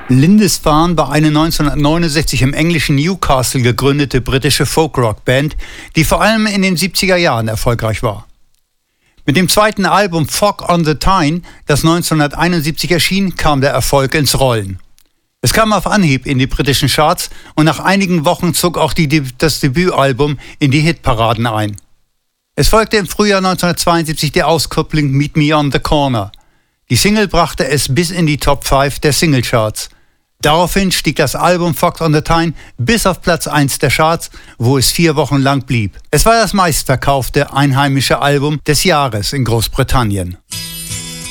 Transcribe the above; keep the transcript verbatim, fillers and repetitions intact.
Lindisfarne war eine neunzehnhundertneunundsechzig im englischen Newcastle gegründete britische Folk-Rock-Band, die vor allem in den siebziger Jahren erfolgreich war. Mit dem zweiten Album Fog on the Tyne, das neunzehnhunderteinundsiebzig erschien, kam der Erfolg ins Rollen. Es kam auf Anhieb in die britischen Charts und nach einigen Wochen zog auch die, das Debütalbum in die Hitparaden ein. Es folgte im Frühjahr neunzehnhundertzweiundsiebzig die Auskopplung Meet Me on the Corner. Die Single brachte es bis in die Top fünf der Singlecharts. Daraufhin stieg das Album Fog on the Tyne bis auf Platz eins der Charts, wo es vier Wochen lang blieb. Es war das meistverkaufte einheimische Album des Jahres in Großbritannien.